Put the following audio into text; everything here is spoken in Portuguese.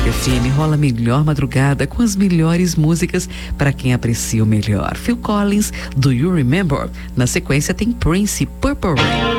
FM rola a melhor madrugada com as melhores músicas para quem aprecia o melhor. Phil Collins, Do You Remember? Na sequência tem Prince, Purple Rain.